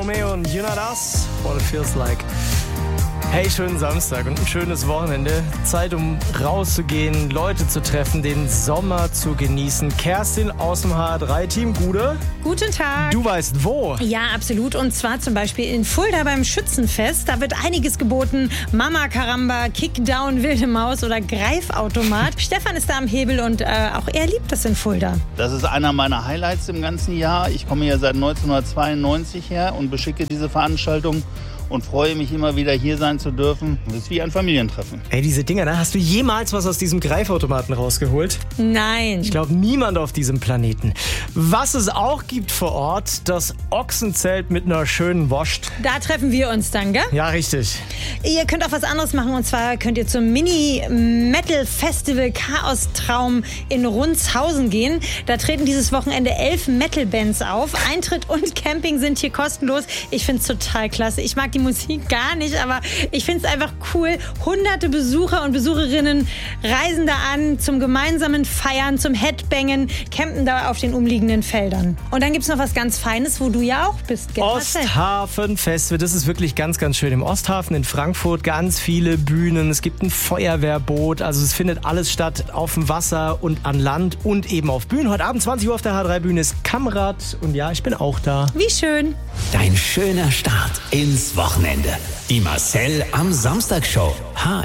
Romeo und You Know Us, What It Feels Like. Hey, schönen Samstag und ein schönes Wochenende. Zeit, um rauszugehen, Leute zu treffen, den Sommer zu genießen. Kerstin aus dem HR3-Team, Gude. Guten Tag. Du weißt wo. Ja, absolut. Und zwar zum Beispiel in Fulda beim Schützenfest. Da wird einiges geboten. Mama Karamba, Kickdown, Wilde Maus oder Greifautomat. Stefan ist da am Hebel und auch er liebt das in Fulda. Das ist einer meiner Highlights im ganzen Jahr. Ich komme hier seit 1992 her und beschicke diese Veranstaltung und freue mich immer wieder, hier sein zu dürfen. Das ist wie ein Familientreffen. Ey, diese Dinger, ne? Hast du jemals was aus diesem Greifautomaten rausgeholt? Nein. Ich glaube, niemand auf diesem Planeten. Was es auch gibt vor Ort, das Ochsenzelt mit einer schönen Wurst. Da treffen wir uns dann, gell? Ja, richtig. Ihr könnt auch was anderes machen, und zwar könnt ihr zum Mini-Metal-Festival Chaos Traum in Rundshausen gehen. Da treten dieses Wochenende 11 Metal-Bands auf. Eintritt und Camping sind hier kostenlos. Ich finde es total klasse. Ich mag die Musik gar nicht, aber ich finde es einfach cool. Hunderte Besucher und Besucherinnen reisen da an zum gemeinsamen Feiern, zum Headbangen, campen da auf den umliegenden Feldern. Und dann gibt es noch was ganz Feines, wo du ja auch bist, gell? Osthafen-Festival, das ist wirklich ganz, ganz schön. Im Osthafen in Frankfurt ganz viele Bühnen, es gibt ein Feuerwehrboot, also es findet alles statt auf dem Wasser und an Land und eben auf Bühnen. Heute Abend 20 Uhr auf der HR3-Bühne ist Kamrad und ja, ich bin auch da. Wie schön. Dein schöner Start ins Wochenende. Die Marcel am Samstag Show. HR